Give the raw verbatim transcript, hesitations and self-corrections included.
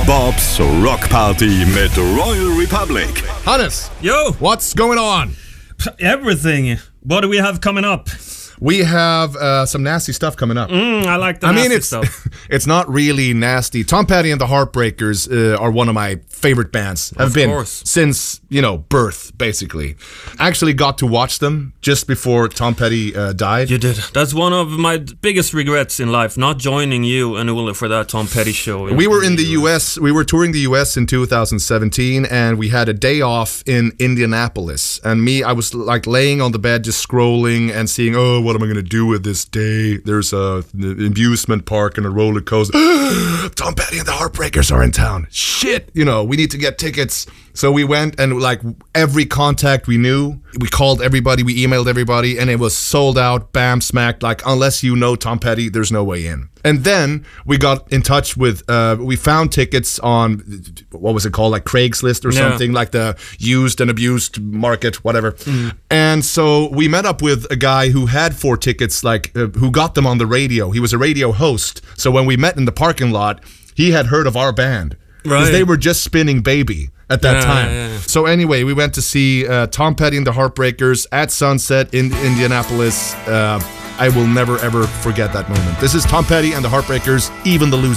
Bob's Rock Party mit Royal Republic. Hannes, yo, what's going on? Everything. What do we have coming up? We have uh, some nasty stuff coming up. Mm, I like the I nasty mean, it's stuff. it's not really nasty. Tom Petty and the Heartbreakers uh, are one of my favorite bands. Have Of been course. since, you know, birth, basically. Actually got to watch them just before Tom Petty uh, died. You did. That's one of my biggest regrets in life, not joining you and Ola for that Tom Petty show. We were in the U S. We were touring the U S in two thousand seventeen, and we had a day off in Indianapolis. And me, I was like laying on the bed, just scrolling and seeing, oh, what am I going to do with this day? There's a an amusement park and a roller coaster. Tom Petty and the Heartbreakers are in town. Shit, you know, we need to get tickets. So we went, and like every contact we knew, we called everybody, we emailed everybody, and it was sold out, bam, smacked. Like, unless you know Tom Petty, there's no way in. And then we got in touch with, uh, we found tickets on, what was it called, like Craigslist or Yeah. something, like the used and abused market, whatever. Mm. And so we met up with a guy who had four tickets, like, uh, who got them on the radio. He was a radio host. So when we met in the parking lot, he had heard of our band. Because Right. they were just spinning Baby at that Yeah, time. yeah, yeah. So anyway, we went to see uh, Tom Petty and the Heartbreakers at Sunset in Indianapolis. Uh, I will never, ever forget that moment. This is Tom Petty and the Heartbreakers, Even the Loser.